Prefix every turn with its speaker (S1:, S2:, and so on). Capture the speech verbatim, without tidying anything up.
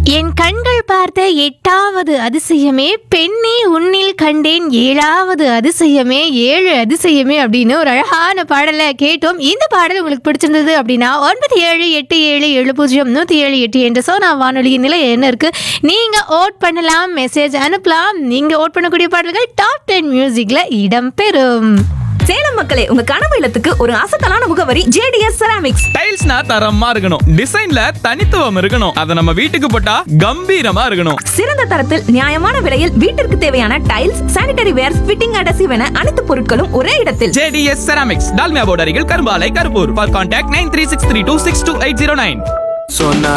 S1: என் கண்கள் பார்த்த எட்டாவது அதிசயமே பெண்ணே உன்னில் கண்டேன் ஏழாவது அதிசயமே ஏழு அதிசயமே அப்படின்னு ஒரு அழகான பாடலை கேட்டோம். இந்த பாடல் உங்களுக்கு பிடிச்சிருந்தது அப்படின்னா ஒன்பது ஏழு எட்டு ஏழு ஏழு பூஜ்ஜியம் நூற்றி ஏழு எட்டு என்ற சோனா வானொலியின் நிலை என்ன இருக்கு, நீங்க ஓட் பண்ணலாம், மெசேஜ் அனுப்பலாம். நீங்க ஓட் பண்ணக்கூடிய பாடல்கள் டாப் டென் மியூசிக்ல இடம்பெறும்.
S2: சேலம் மக்களே, உங்க கனவு இல்லத்துக்கு ஒரு அசத்தலான முகவரி ஜேடிஎஸ் செராமிக்ஸ்.
S3: டைல்ஸ்னா தரமா இருக்கணும், டிசைன்ல தனித்துவம் இருக்கணும், அத நம்ம வீட்டுக்கு போட்டா கம்பீரமா இருக்கணும்.
S2: சிறந்த தரத்தில் நியாயமான விலையில் வீட்டிற்கு தேவையான டைல்ஸ், சானிட்டரி வேர், ஃபிட்டிங் அடசிவ் என அனைத்து பொருட்களும் ஒரே இடத்தில்.
S3: ஜேடிஎஸ் செராமிக்ஸ், டால்மியா போர்டு அருகில், கரும்பாலை, Karuppur. For contact nine three six three two six two eight zero nine.
S4: சொன்னா